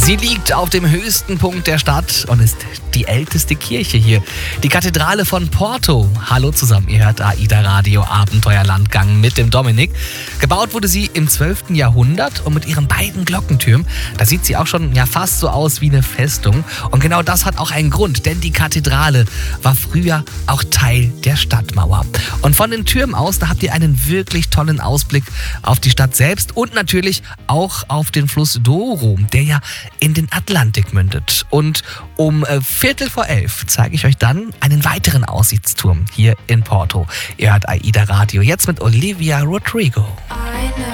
Sie liegt auf dem höchsten Punkt der Stadt und ist die älteste Kirche hier. Die Kathedrale von Porto. Hallo zusammen, ihr hört AIDA Radio Abenteuerlandgang mit dem Dominik. Gebaut wurde sie im 12. Jahrhundert und mit ihren beiden Glockentürmen, da sieht sie auch schon fast so aus wie eine Festung. Und genau das hat auch einen Grund, denn die Kathedrale war früher auch Teil der Stadtmauer. Und von den Türmen aus, da habt ihr einen wirklich tollen Ausblick auf die Stadt selbst und natürlich auch auf den Fluss Douro, der ja in den Atlantik mündet. Und um 11:15 zeige ich euch dann einen weiteren Aussichtsturm hier in Porto. Ihr hört AIDA Radio jetzt mit Olivia Rodrigo. I know